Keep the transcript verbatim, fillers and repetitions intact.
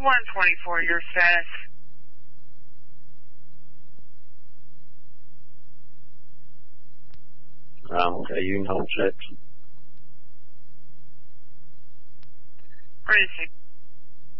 one twenty-four, your status. Um, okay, you can hold six. Ready to